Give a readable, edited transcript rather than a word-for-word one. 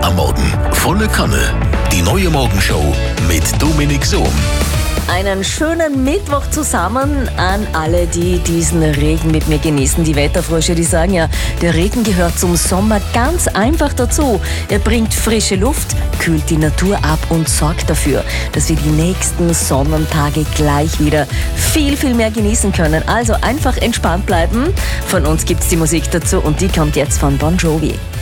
am Morgen. Volle Kanne. Die neue Morgenshow mit Dominik Sohm. Einen schönen Mittwoch zusammen an alle, die diesen Regen mit mir genießen. Die Wetterfrösche, die sagen ja, der Regen gehört zum Sommer ganz einfach dazu. Er bringt frische Luft, kühlt die Natur ab und sorgt dafür, dass wir die nächsten Sonnentage gleich wieder viel, viel mehr genießen können. Also einfach entspannt bleiben. Von uns gibt's die Musik dazu und die kommt jetzt von Bon Jovi.